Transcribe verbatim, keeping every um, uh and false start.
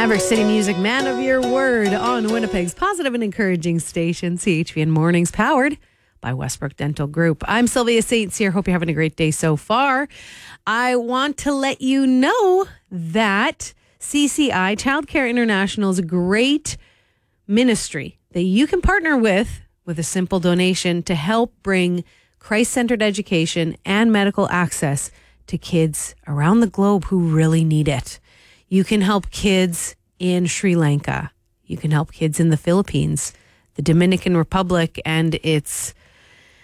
Maverick City Music, Man of Your Word on Winnipeg's positive and encouraging station, C H V N Mornings, powered by Westbrook Dental Group. I'm Sylvia Saints here. Hope you're having a great day so far. I want to let you know that C C I, Childcare International, is a great ministry that you can partner with with a simple donation to help bring Christ-centered education and medical access to kids around the globe who really need it. You can help kids in Sri Lanka. You can help kids in the Philippines, the Dominican Republic, and its